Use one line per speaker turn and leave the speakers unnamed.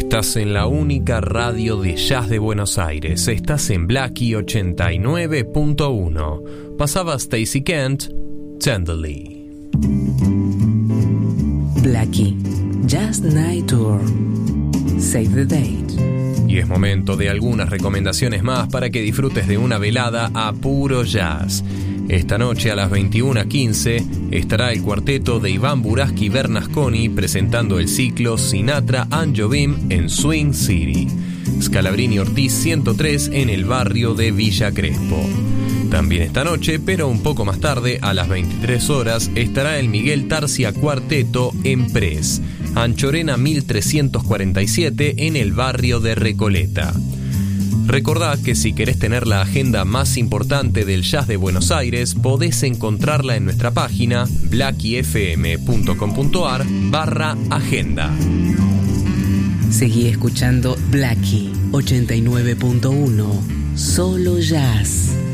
Estás en la única radio de jazz de Buenos Aires. Estás en Blackie 89.1. Pasaba Stacey Kent, Tenderly.
Blackie, Jazz Night Tour. Save the date.
Y es momento de algunas recomendaciones más para que disfrutes de una velada a puro jazz. Esta noche a las 21:15 estará el cuarteto de Iván Buraski Bernasconi presentando el ciclo Sinatra and Jobim en Swing City, Scalabrini Ortiz 103 en el barrio de Villa Crespo. También esta noche, pero un poco más tarde, a las 23 horas, estará el Miguel Tarcia Cuarteto en Pres, Anchorena 1347 en el barrio de Recoleta. Recordá que si querés tener la agenda más importante del jazz de Buenos Aires, podés encontrarla en nuestra página blackiefm.com.ar/agenda.
Seguí escuchando Blackie 89.1, solo jazz.